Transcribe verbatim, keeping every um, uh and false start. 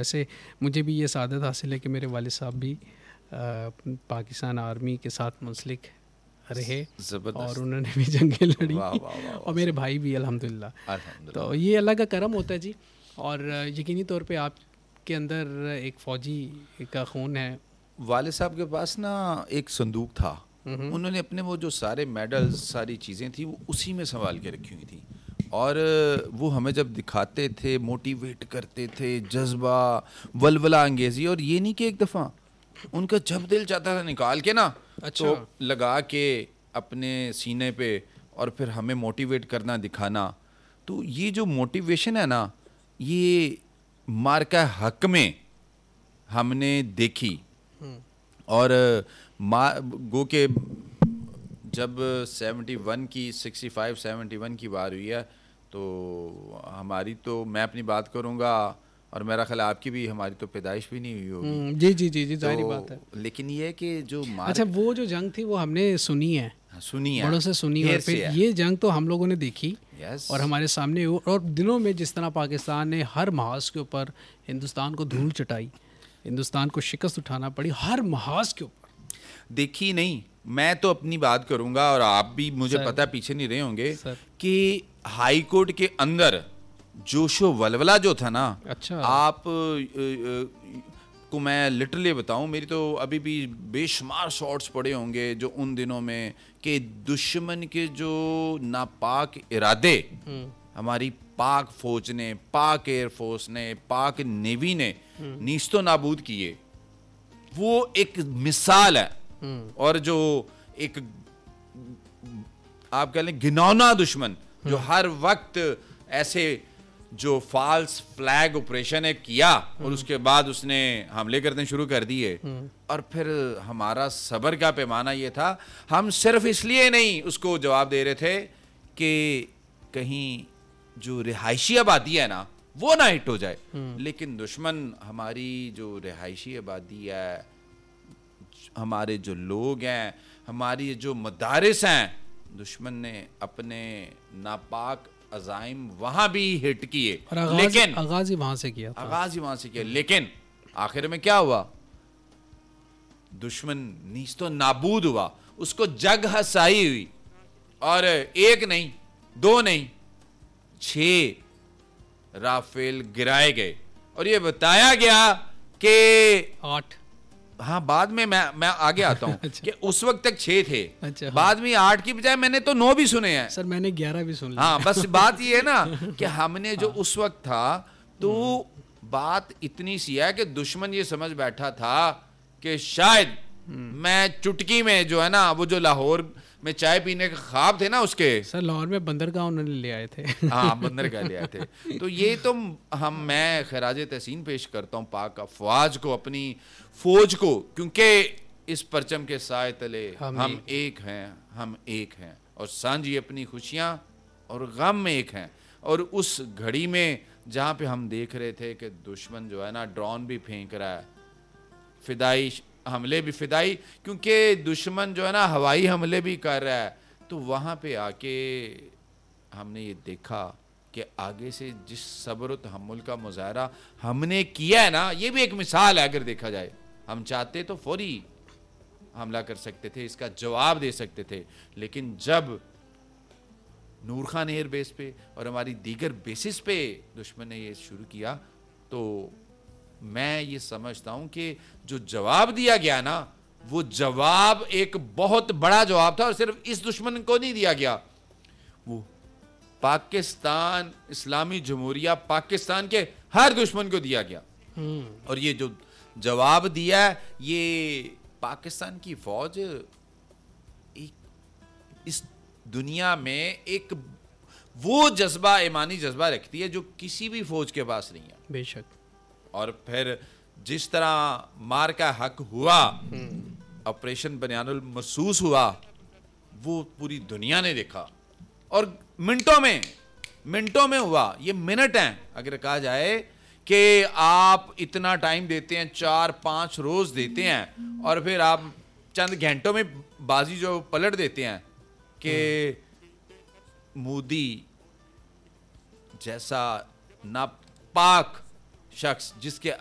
ویسے مجھے بھی یہ سعادت حاصل ہے کہ میرے والد صاحب بھی پاکستان آرمی کے ساتھ منسلک رہے اور انہوں نے بھی جنگیں لڑی اور میرے بھائی بھی الحمدللہ. تو یہ اللہ کا کرم ہوتا ہے جی. اور یقینی طور پہ آپ کے اندر ایک فوجی کا خون ہے. والد صاحب کے پاس نا ایک صندوق تھا, انہوں نے اپنے وہ جو سارے میڈلز ساری چیزیں تھیں وہ اسی میں سنبھال کے رکھی ہوئی تھیں, اور وہ ہمیں جب دکھاتے تھے موٹیویٹ کرتے تھے, جذبہ ولولہ انگیزی. اور یہ نہیں کہ ایک دفعہ ان کا جب دل چاہتا تھا نکال کے نا تو لگا کے اپنے سینے پہ اور پھر ہمیں موٹیویٹ کرنا دکھانا. تو یہ جو موٹیویشن ہے نا یہ مارکہ حق میں ہم نے دیکھی. اور گو کہ جب سیونٹی ون کی سکسٹی فائیو سیونٹی ون کی بار ہوئی ہے تو ہماری تو میں اپنی بات کروں گا اور میرا خیال آپ کی بھی, ہماری تو پیدائش بھی نہیں ہوئی ہوگی. جی جی جی جی ظاہری بات ہے. لیکن یہ ہے کہ جو اچھا وہ جو جنگ تھی وہ ہم نے سنی ہے, سنی ہے بڑوں سے سنی, اور پھر یہ جنگ تو ہم لوگوں نے دیکھی اور ہمارے سامنے, اور دنوں میں جس طرح پاکستان نے ہر محاذ کے اوپر ہندوستان کو دھول چٹائی, ہندوستان کو شکست اٹھانا پڑی ہر محاذ کے اوپر. دیکھی نہیں, میں تو اپنی بات کروں گا اور آپ بھی مجھے پتہ پیچھے نہیں رہے ہوں گے کہ ہائی کورٹ کے اندر جوش و ولولہ جو تھا نا, آپ کو میں لٹرلی بتاؤں, میری تو ابھی بھی بے شمار شارٹس پڑے ہوں گے جو ان دنوں میں کہ دشمن کے جو ناپاک ارادے ہماری پاک فوج نے, پاک ایئر فورس نے, پاک نیوی نے نیست و نابود کیے, وہ ایک مثال ہے. اور جو ایک آپ کہہ لیں گھنونا دشمن جو ہر وقت ایسے جو فالس فلیگ آپریشن ہے کیا اور اس کے بعد اس نے حملے کرنے شروع کر دیے, اور پھر ہمارا صبر کا پیمانہ یہ تھا, ہم صرف اس لیے نہیں اس کو جواب دے رہے تھے کہ کہیں جو رہائشی آبادی ہے نا وہ نہ ہٹ ہو جائے, لیکن دشمن ہماری جو رہائشی آبادی ہے, ہمارے جو لوگ ہیں, ہماری جو مدارس ہیں, دشمن نے اپنے ناپاک عزائم وہاں بھی ہٹ کیے, لیکن آغاز ہی وہاں سے کیا آغاز ہی وہاں سے کیا لیکن آخر میں کیا ہوا, دشمن نیست و نابود ہوا, اس کو جگ ہسائی ہوئی, اور ایک نہیں دو نہیں چھ رافیل گرائے گئے, اور یہ بتایا گیا کہ آٹھ, ہاں بعد میں میں آگے آتا ہوں کہ اس وقت تک چھ تھے, بعد میں آٹھ کی بجائے میں نے تو نو بھی سنے ہیں سر, میں نے گیارہ بھی سن لیا. ہاں بس بات یہ ہے نا کہ ہم نے جو اس وقت تھا تو بات اتنی سی ہے کہ دشمن یہ سمجھ بیٹھا تھا کہ شاید میں چٹکی میں جو ہے نا وہ جو لاہور میں چائے پینے کے خواب تھے نا اس کے, سر لاہور میں بندرگاہ انہوں نے لے آئے تھے. ہاں بندرگاہ لے آئے تھے. تو یہ تو ہم میں خراج تحسین پیش کرتا ہوں پاک افواج کو, اپنی فوج کو, کیونکہ اس پرچم کے سائے تلے ہم ایک ہیں, ہم ایک ہیں, اور سانجھی اپنی خوشیاں اور غم میں ایک ہیں. اور اس گھڑی میں جہاں پہ ہم دیکھ رہے تھے کہ دشمن جو ہے نا ڈرون بھی پھینک رہا ہے, فدائی حملے بھی, فدائی کیونکہ دشمن جو ہے نا ہوائی حملے بھی کر رہا ہے, تو وہاں پہ آ کے ہم نے یہ دیکھا کہ آگے سے جس صبر و تحمل کا مظاہرہ ہم نے کیا ہے نا, یہ بھی ایک مثال ہے. اگر دیکھا جائے ہم چاہتے تو فوری حملہ کر سکتے تھے, اس کا جواب دے سکتے تھے, لیکن جب نور خان ایئر بیس پہ اور ہماری دیگر بیسز پہ دشمن نے یہ شروع کیا, تو میں یہ سمجھتا ہوں کہ جو جواب دیا گیا نا وہ جواب ایک بہت بڑا جواب تھا, اور صرف اس دشمن کو نہیں دیا گیا, وہ پاکستان اسلامی جمہوریہ پاکستان کے ہر دشمن کو دیا گیا. اور یہ جو جواب دیا ہے, یہ پاکستان کی فوج اس دنیا میں ایک وہ جذبہ, ایمانی جذبہ رکھتی ہے جو کسی بھی فوج کے پاس نہیں ہے. بے شک. اور پھر جس طرح مار کا حق ہوا, آپریشن بنیان المرصوص ہوا, وہ پوری دنیا نے دیکھا, اور منٹوں میں منٹوں میں ہوا. یہ منٹ ہیں, اگر کہا جائے کہ آپ اتنا ٹائم دیتے ہیں, چار پانچ روز دیتے ہیں, اور پھر آپ چند گھنٹوں میں بازی جو پلٹ دیتے ہیں کہ مودی جیسا ناپاک شخص جس کے